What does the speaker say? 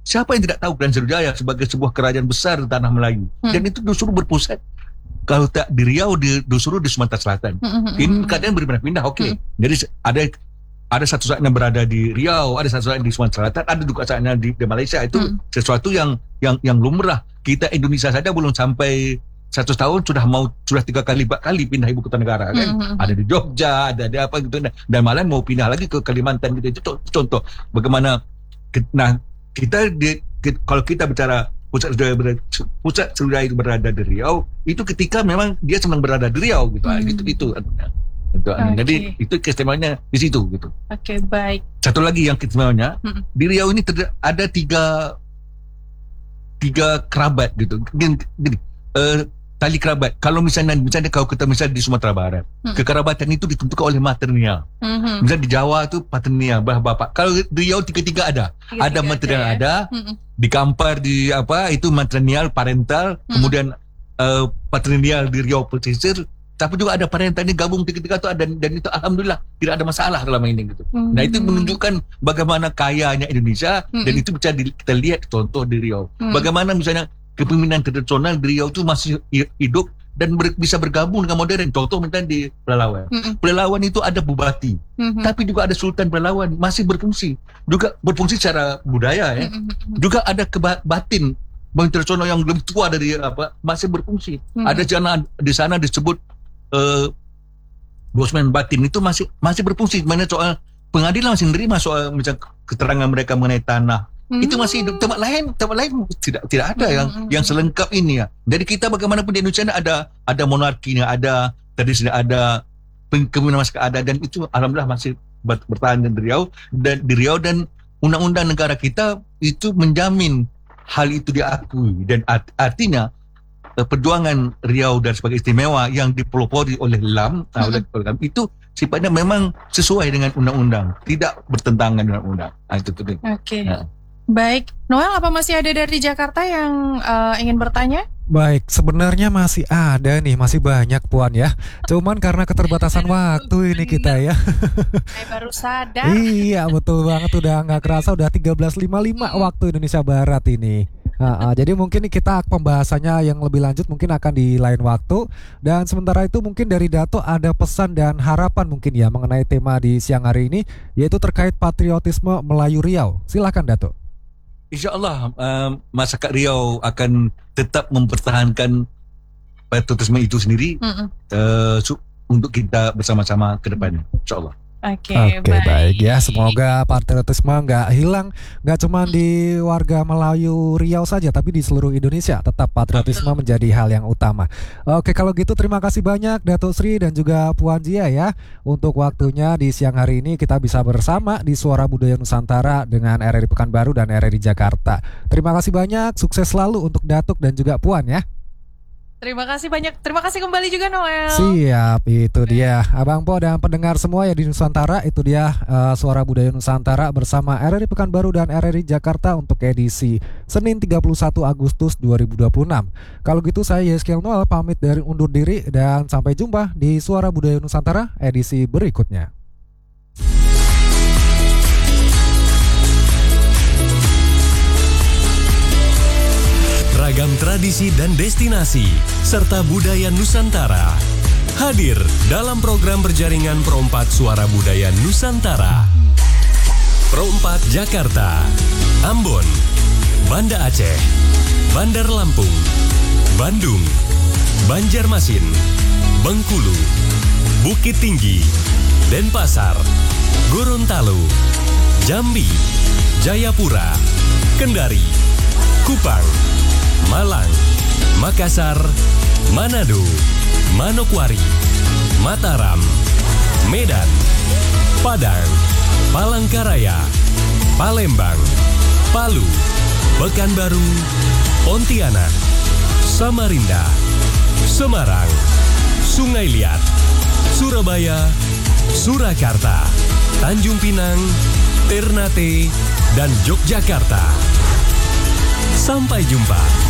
Siapa yang tidak tahu Kepulauan Sriwijaya sebagai sebuah kerajaan besar di tanah Melayu. Dan itu justru berpusat, kalau tak di Riau, justru di Sumatera Selatan. Ini keadaan berpindah-pindah, Jadi ada satu saatnya berada di Riau, ada satu saatnya di Sumatera Selatan, ada juga saatnya di Malaysia. Itu sesuatu yang lumrah. Kita Indonesia saja belum sampai 100 tahun sudah 3 kali 4 kali pindah ibu kota negara kan. Ada di Jogja, ada apa gitu, dan malah mau pindah lagi ke Kalimantan gitu. Itu contoh bagaimana. Nah, kalau kita bicara pusat Sriwijaya itu berada di Riau, itu ketika memang dia senang berada di Riau gitu. Itu jadi itu keistimewaannya di situ gitu. Baik. Satu lagi yang keistimewaannya di Riau ini ada tiga kerabat gitu. Gini, tali kerabat. Kalau misalnya kalau kita misalnya di Sumatera Barat, kekerabatan itu ditentukan oleh matrilineal. Misalnya di Jawa itu patrilineal, bapak. Kalau di Riau tiga ada. Ada matrilineal, ada di Kampar itu matrilineal parental, kemudian patrilineal di Riau pesisir, tapi juga ada parental, ini gabung tiga itu ada, dan itu alhamdulillah tidak ada masalah dalam ini gitu. Nah, itu menunjukkan bagaimana kayanya Indonesia, dan itu bisa kita lihat contoh di Riau. Bagaimana misalnya kepemimpinan tradisional di Riau itu masih hidup dan bisa bergabung dengan modern. Contoh misalnya di Pelalawan. Pelalawan itu ada bupati, tapi juga ada Sultan Pelalawan, masih berfungsi. Juga berfungsi secara budaya ya. Juga ada batin bank tradisional yang lebih tua dari masih berfungsi. Ada di sana disebut Bosman Batin itu masih berfungsi. Mana soal pengadilan masih menerima soal misalnya keterangan mereka mengenai tanah. Itu masih hidup. Tempat lain tidak ada yang selengkap ini ya. Jadi kita bagaimanapun di Indonesia ada monarkinya, ada tradisi, ada kepemimpinan masyarakat ada, dan itu alhamdulillah masih bertahan di Riau, dan undang-undang negara kita itu menjamin hal itu diakui, dan artinya perjuangan Riau dan sebagai istimewa yang dipelopori oleh LAM itu sifatnya memang sesuai dengan undang-undang, tidak bertentangan dengan undang. Itu tuh. Baik, Noel, apa masih ada dari Jakarta yang ingin bertanya? Baik, sebenarnya masih ada nih, masih banyak Puan ya. Cuman karena keterbatasan waktu ini kita ya. Saya baru sadar. Iya, betul banget, udah nggak kerasa udah 13.55 waktu Indonesia Barat ini. Jadi mungkin kita pembahasannya yang lebih lanjut mungkin akan di lain waktu. Dan sementara itu mungkin dari Dato ada pesan dan harapan mungkin ya mengenai tema di siang hari ini, yaitu terkait patriotisme Melayu Riau. Silakan Dato. InsyaAllah masyarakat Riau akan tetap mempertahankan patriotisme itu sendiri untuk kita bersama-sama ke depannya, InsyaAllah. Oke, baik ya. Semoga patriotisme nggak hilang, nggak cuma di warga Melayu Riau saja, tapi di seluruh Indonesia tetap patriotisme menjadi hal yang utama. Oke, kalau gitu terima kasih banyak Dato Sri dan juga Puan Zia ya untuk waktunya di siang hari ini. Kita bisa bersama di Suara Budaya Nusantara dengan RRI Pekanbaru dan RRI Jakarta. Terima kasih banyak, sukses selalu untuk Datuk dan juga Puan ya. Terima kasih banyak. Terima kasih kembali juga Noel. Siap, itu dia Abang Po dan pendengar semua ya di Nusantara. Itu dia Suara Budaya Nusantara bersama RRI Pekanbaru dan RRI Jakarta untuk edisi Senin 31 Agustus 2026. Kalau gitu saya Yeskel Noel pamit dari undur diri, dan sampai jumpa di Suara Budaya Nusantara edisi berikutnya. Ragam tradisi dan destinasi serta budaya Nusantara hadir dalam program berjaringan Pro 4 Suara Budaya Nusantara. Pro 4 Jakarta, Ambon, Banda Aceh, Bandar Lampung, Bandung, Banjarmasin, Bengkulu, Bukit Tinggi, Denpasar, Gorontalo, Jambi, Jayapura, Kendari, Kupang, Malang, Makassar, Manado, Manokwari, Mataram, Medan, Padang, Palangkaraya, Palembang, Palu, Pekanbaru, Pontianak, Samarinda, Semarang, Sungai Liat, Surabaya, Surakarta, Tanjung Pinang, Ternate, dan Yogyakarta. Sampai jumpa.